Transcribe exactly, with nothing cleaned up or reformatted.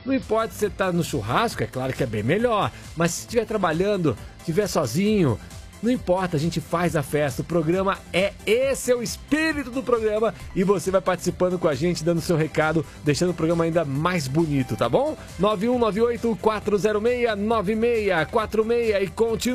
Não importa se você tá no churrasco, é claro que é bem melhor, mas se estiver trabalhando, estiver sozinho, não importa, a gente faz a festa, o programa é esse, é o espírito do programa e você vai participando com a gente, dando seu recado, deixando o programa ainda mais bonito, tá bom? nove um nove oito, quatro zero seis, nove seis quatro seis e continua.